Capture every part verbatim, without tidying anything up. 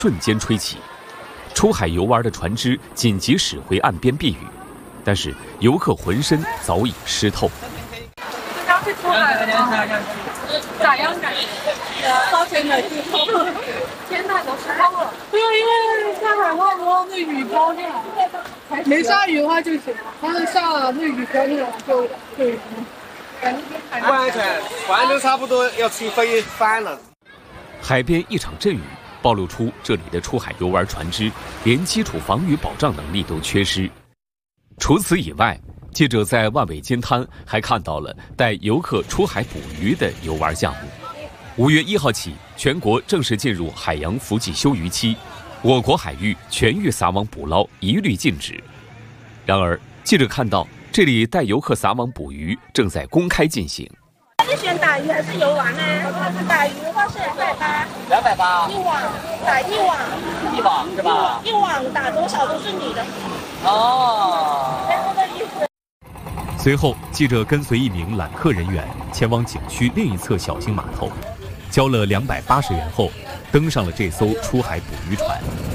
瞬间吹起，出海游玩的船只紧急驶回岸边避雨，但是游客浑身早已湿透。 刚是出海吗？咋样感觉？超前的湿透，天呐，都湿透了。对啊，因为下海话的话，那雨飘进来，没下雨的话就行了。但是下了那雨飘进来就就不安全，船都差不多要起飞翻了。 海边一场阵雨暴露出这里的出海游玩船只连基础防雨保障能力都缺失。除此以外，记者在万尾金滩还看到了带游客出海捕鱼的游玩项目。五月一号起，全国正式进入海洋伏季休渔期，我国海域全域撒网捕捞一律禁止。然而，记者看到这里带游客撒网捕鱼正在公开进行。 是选打鱼还是游玩呢？打鱼的话是两百八， 两百八一网打一网， 一网是吧？ 一网打多少都是你的。 哦， 这个意思。 随后，记者跟随一名揽客人员前往景区另一侧小型码头，交了两百八十元后，登上了这艘出海捕鱼船。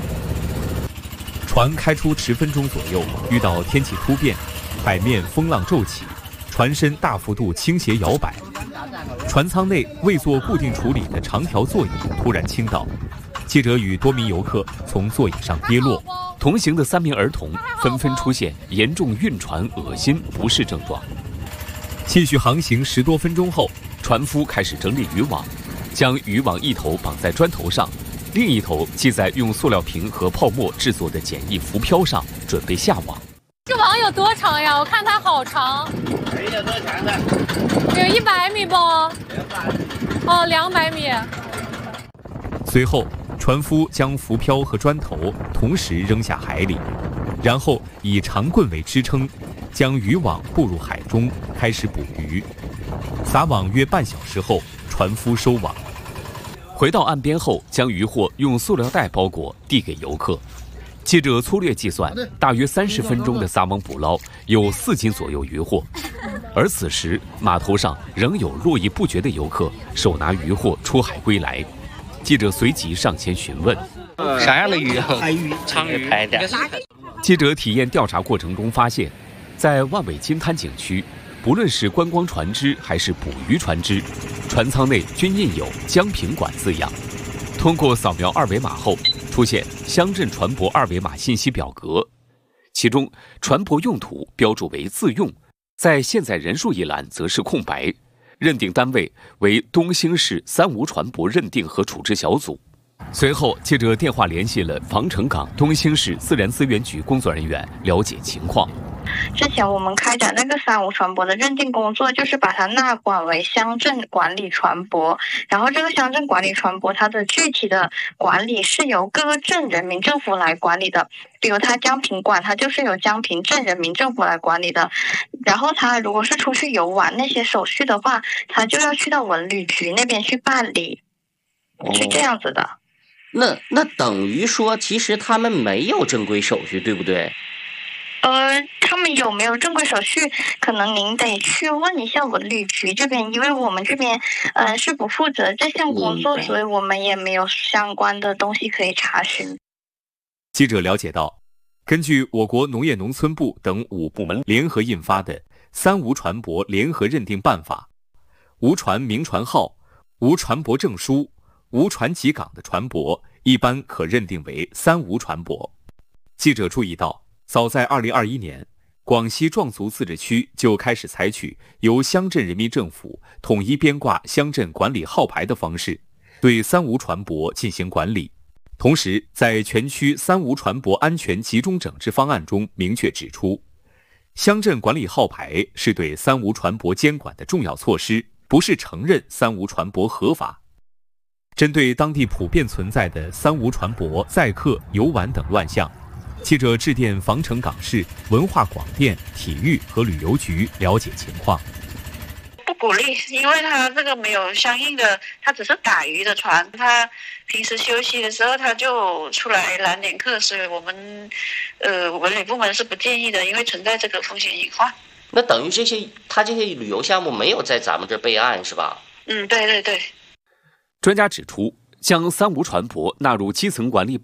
船开出十分钟左右，遇到天气突变，海面风浪骤起，船身大幅度倾斜摇摆，船舱内未做固定处理的长条座椅突然倾倒，记者与多名游客从座椅上跌落。同行的三名儿童纷纷出现严重晕船、恶心、不适症状。继续航行十多分钟后，船夫开始整理渔网，将渔网一头绑在砖头上，另一头系在用塑料瓶和泡沫制作的简易浮漂上，准备下网。 这网有多长呀？我看它好长。 有多长的？ 有一百米不？哦，两百米。 随后，船夫将浮漂和砖头同时扔下海里，然后以长棍为支撑，将渔网步入海中，开始捕鱼。撒网约半小时后，船夫收网。回到岸边后，将渔获用塑料袋包裹，递给游客。记者粗略计算，大约三十分钟的撒网捕捞有四斤左右渔获。而此时，码头上仍有络绎不绝的游客手拿渔获出海归来。记者随即上前询问：“ 啥样的鱼？ 海鱼、 鲳鱼拍的。” 记者体验调查过程中发现，在万尾金滩景区，不论是观光船只还是捕鱼船只，船舱内均印有“江平馆”字样。通过扫描二维码后，出现乡镇船舶二维码信息表格，其中船舶用途标注为自用，在现在人数一栏则是空白。认定单位为东兴市三无船舶认定和处置小组。随后，记者电话联系了防城港东兴市自然资源局工作人员，了解情况。 之前我们开展那个三无船舶的认定工作，就是把它纳管为乡镇管理船舶。然后这个乡镇管理船舶，它的具体的管理是由各个镇人民政府来管理的。比如它江平馆，它就是由江平镇人民政府来管理的。然后它如果是出去游玩那些手续的话，它就要去到文旅局那边去办理，是这样子的。 那那等于说，其实他们没有正规手续，对不对？ 呃，他们有没有正规手续，可能您得去问一下文旅局这边，因为我们这边呃是不负责这项工作，所以我们也没有相关的东西可以查询。 记者了解到，根据我国农业农村部等五部门联合印发的《三无船舶联合认定办法》，无船名船号、无船舶证书、无船籍港的船舶一般可认定为三无船舶。记者注意到，早在二零二一年，广西壮族自治区就开始采取由乡镇人民政府统一编挂乡镇管理号牌的方式，对三无船舶进行管理。同时，在全区三无船舶安全集中整治方案中明确指出，乡镇管理号牌是对三无船舶监管的重要措施，不是承认三无船舶合法。针对当地普遍存在的三无船舶载客、游玩等乱象，记者致电防城港市文化广电、体育和旅游局了解情况。 不鼓励，因为他这个没有相应的，他只是打鱼的船，他平时休息的时候他就出来揽点客，所以我们呃文旅部门是不建议的，因为存在这个风险隐患。 那等于这些他这些旅游项目没有在咱们这备案是吧？ 嗯，对对对。 专家指出，将三无船舶纳入基层管理